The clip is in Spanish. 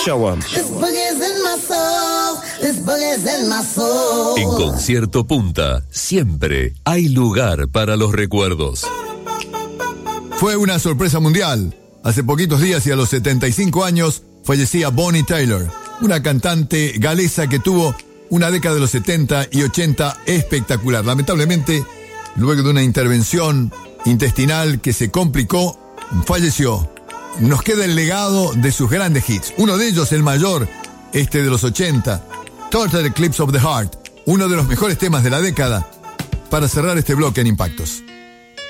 Show 'em. En Concierto Punta, siempre hay lugar para los recuerdos. Fue una sorpresa mundial. Hace poquitos días y a los 75 años fallecía Bonnie Tyler, una cantante galesa que tuvo una década de los 70 y 80 espectacular. Lamentablemente, luego de una intervención intestinal que se complicó, falleció. Nos queda el legado de sus grandes hits. Uno de ellos, el mayor, de los 80, Total Eclipse of the Heart, uno de los mejores temas de la década, para cerrar este bloque en Impactos.